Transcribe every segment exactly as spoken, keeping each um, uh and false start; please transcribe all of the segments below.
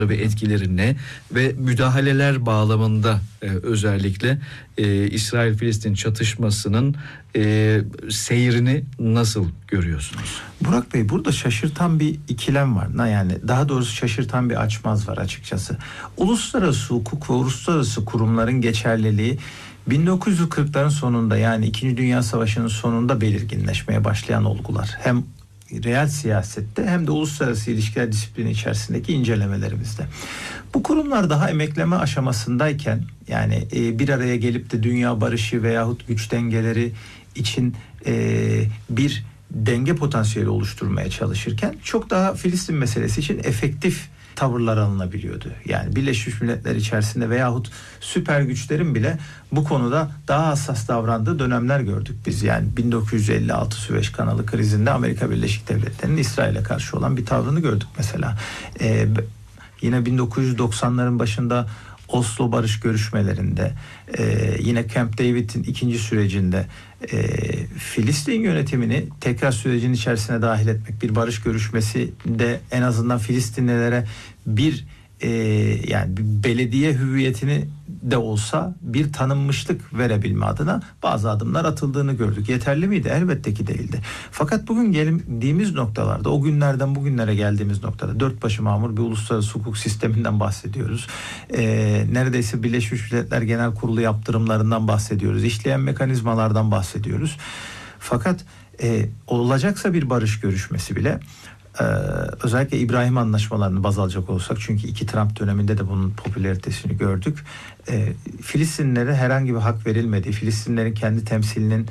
ve etkileri ne ve müdahaleler bağlamında e, özellikle e, İsrail-Filistin çatışmasının e, seyrini nasıl görüyorsunuz? Burak Bey, burada şaşırtan bir ikilem var. Yani daha doğrusu şaşırtan bir açmaz var açıkçası. Uluslararası hukuk ve uluslararası kurumların geçerliliği bin dokuz yüz kırkların sonunda, yani İkinci Dünya Savaşı'nın sonunda belirginleşmeye başlayan olgular. Hem reel siyasette hem de uluslararası ilişkiler disiplini içerisindeki incelemelerimizde. Bu kurumlar daha emekleme aşamasındayken, yani e, bir araya gelip de dünya barışı veyahut güç dengeleri için e, bir denge potansiyeli oluşturmaya çalışırken çok daha Filistin meselesi için efektif tavırlar alınabiliyordu. Yani Birleşmiş Milletler içerisinde veyahut süper güçlerin bile bu konuda daha hassas davrandığı dönemler gördük biz. Yani bin dokuz yüz elli altı Süveyş Kanalı krizinde Amerika Birleşik Devletleri'nin İsrail'e karşı olan bir tavrını gördük mesela. Ee, yine bin dokuz yüz doksanların başında Oslo barış görüşmelerinde, e, yine Camp David'in ikinci sürecinde e, Filistin yönetimini tekrar sürecin içerisine dahil etmek, bir barış görüşmesi de en azından Filistinlilere bir e, yani bir belediye hüviyetini de olsa bir tanınmışlık verebilme adına bazı adımlar atıldığını gördük. Yeterli miydi? Elbette ki değildi. Fakat bugün geldiğimiz noktalarda, o günlerden bugünlere geldiğimiz noktada dört başı mamur bir uluslararası hukuk sisteminden bahsediyoruz. Ee, neredeyse Birleşmiş Milletler Genel Kurulu yaptırımlarından bahsediyoruz. İşleyen mekanizmalardan bahsediyoruz. Fakat e, olacaksa bir barış görüşmesi bile, Ee, özellikle İbrahim anlaşmalarını baz alacak olursak, çünkü iki Trump döneminde de bunun popülaritesini gördük. Ee, Filistinlilere herhangi bir hak verilmediği, Filistinlilerin kendi temsilinin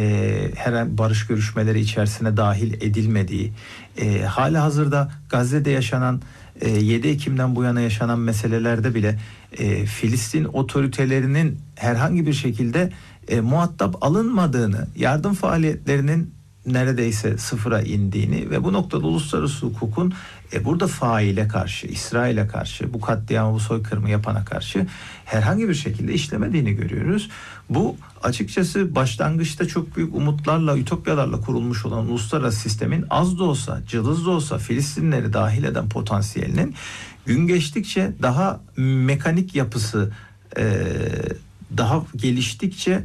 e, herhangi barış görüşmeleri içerisine dahil edilmediği, e, hala hazırda Gazze'de yaşanan e, yedi Ekim'den bu yana yaşanan meselelerde bile e, Filistin otoritelerinin herhangi bir şekilde e, muhatap alınmadığını, yardım faaliyetlerinin neredeyse sıfıra indiğini ve bu noktada uluslararası hukukun e, burada faile karşı, İsrail'e karşı, bu katliamı, bu soykırımı yapana karşı herhangi bir şekilde işlemediğini görüyoruz. Bu açıkçası başlangıçta çok büyük umutlarla, ütopyalarla kurulmuş olan uluslararası sistemin az da olsa, cılız da olsa Filistinleri dahil eden potansiyelinin gün geçtikçe daha mekanik yapısı e, daha geliştikçe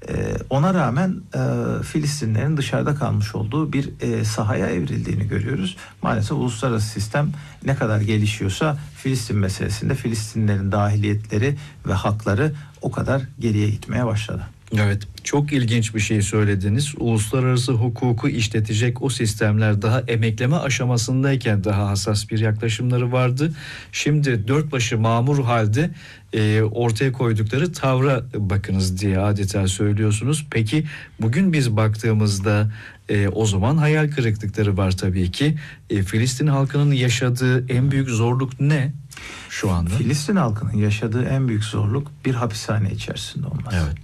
ona rağmen e, Filistinlerin dışarıda kalmış olduğu bir e, sahaya evrildiğini görüyoruz. Maalesef uluslararası sistem ne kadar gelişiyorsa Filistin meselesinde Filistinlerin dahiliyetleri ve hakları o kadar geriye gitmeye başladı. Evet, çok ilginç bir şey söylediniz. Uluslararası hukuku işletecek o sistemler daha emekleme aşamasındayken daha hassas bir yaklaşımları vardı. Şimdi dört başı mamur halde e, ortaya koydukları tavra bakınız diye adeta söylüyorsunuz. Peki bugün biz baktığımızda e, o zaman hayal kırıklıkları var tabii ki. E, Filistin halkının yaşadığı en büyük zorluk ne şu anda? Filistin halkının yaşadığı en büyük zorluk bir hapishane içerisinde olması. Evet.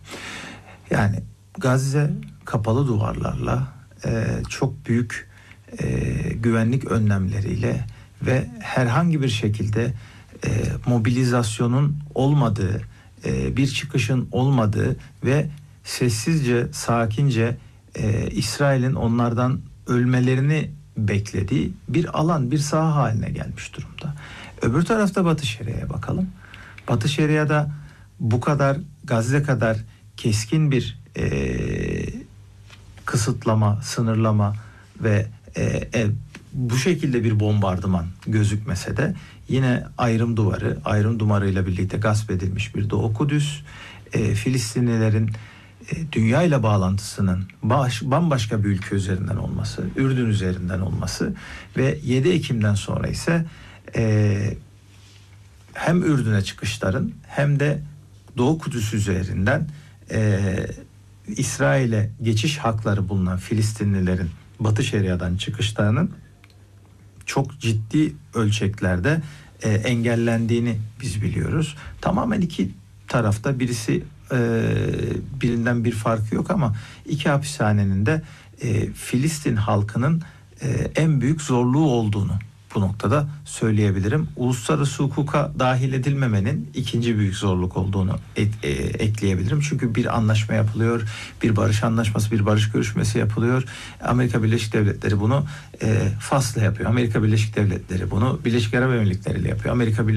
Yani Gazze kapalı duvarlarla, e, çok büyük e, güvenlik önlemleriyle ve herhangi bir şekilde e, mobilizasyonun olmadığı, e, bir çıkışın olmadığı ve sessizce, sakince e, İsrail'in onlardan ölmelerini beklediği bir alan, bir saha haline gelmiş durumda. Öbür tarafta Batı Şeria'ya bakalım. Batı Şeria'da bu kadar, Gazze kadar keskin bir e, kısıtlama, sınırlama ve e, e, bu şekilde bir bombardıman gözükmese de yine ayrım duvarı, ayrım duvarıyla birlikte gasp edilmiş bir Doğu Kudüs, e, Filistinlilerin e, dünya ile bağlantısının baş, bambaşka bir ülke üzerinden olması, Ürdün üzerinden olması ve yedi Ekim'den sonra ise e, hem Ürdün'e çıkışların hem de Doğu Kudüs üzerinden Ee, İsrail'e geçiş hakları bulunan Filistinlilerin Batı Şeria'dan çıkışlarının çok ciddi ölçeklerde e, engellendiğini biz biliyoruz. Tamamen iki tarafta, birisi e, birinden bir farkı yok ama iki hapishanenin de e, Filistin halkının e, en büyük zorluğu olduğunu bu noktada söyleyebilirim. Uluslararası hukuka dahil edilmemenin ikinci büyük zorluk olduğunu et, e, ekleyebilirim. Çünkü bir anlaşma yapılıyor, bir barış anlaşması, bir barış görüşmesi yapılıyor. Amerika Birleşik Devletleri bunu e, Fas'la yapıyor. Amerika Birleşik Devletleri bunu Birleşik Arap Emirlikleri ile yapıyor. Amerika Birleşik